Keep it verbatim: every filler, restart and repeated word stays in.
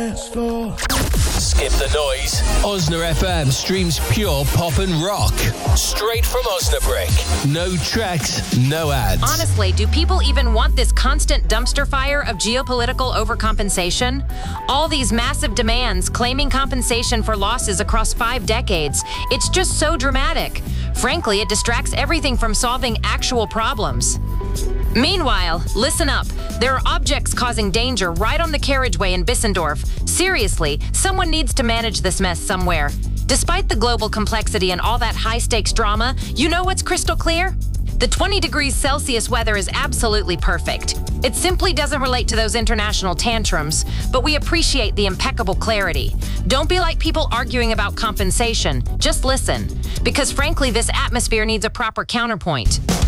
Skip the noise. Osna F M streams pure pop and rock. Straight from Osnabrück. No tracks, no ads. Honestly, do people even want this constant dumpster fire of geopolitical overcompensation? All these massive demands claiming compensation for losses across five decades. It's just so dramatic. Frankly, it distracts everything from solving actual problems. Meanwhile, listen up. There are objects causing danger right on the carriageway in Bissendorf. Seriously, someone needs to manage this mess somewhere. Despite the global complexity and all that high-stakes drama, you know what's crystal clear? The twenty degrees Celsius weather is absolutely perfect. It simply doesn't relate to those international tantrums, but we appreciate the impeccable clarity. Don't be like people arguing about compensation. Just listen. Because frankly, this atmosphere needs a proper counterpoint.